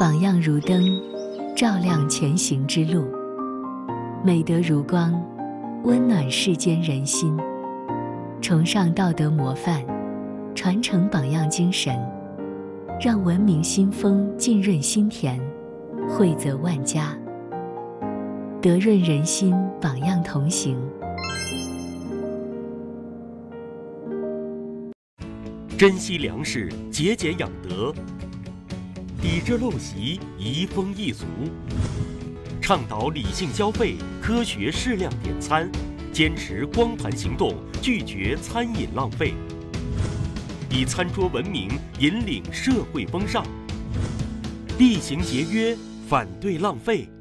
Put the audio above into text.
榜样如灯，照亮前行之路；美德如光，温暖世间人心。崇尚道德模范，传承榜样精神，让文明新风浸润心田，惠泽万家。德润人心，榜样同行。 珍惜粮食，节俭养德，抵制陋习，移风易俗，倡导理性消费，科学适量点餐，坚持光盘行动，拒绝餐饮浪费，以餐桌文明引领社会风尚，厉行节约，反对浪费。